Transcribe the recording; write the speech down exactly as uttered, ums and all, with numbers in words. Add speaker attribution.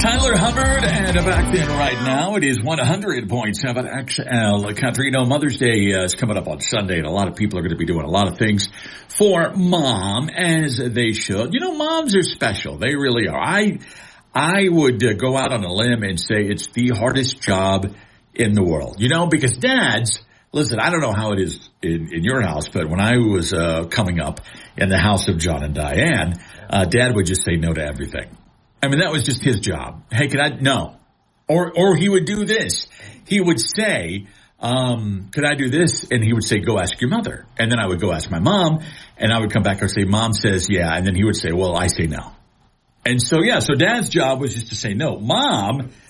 Speaker 1: Tyler Hubbard, and back then right now, it is one hundred point seven X L Country. You know, Mother's Day uh, is coming up on Sunday, and a lot of people are going to be doing a lot of things for Mom, as they should. You know, moms are special. They really are. I I would uh, go out on a limb and say it's the hardest job in the world. You know, because dads, listen, I don't know how it is in, in your house, but when I was uh, coming up in the house of John and Diane, uh, Dad would just say no to everything. I mean, that was just his job. Hey, could I? No. Or, or he would do this. He would say, um, could I do this? And he would say, go ask your mother. And then I would go ask my mom, and I would come back and say, Mom says, yeah. And then he would say, well, I say no. And so, yeah, so Dad's job was just to say no. Mom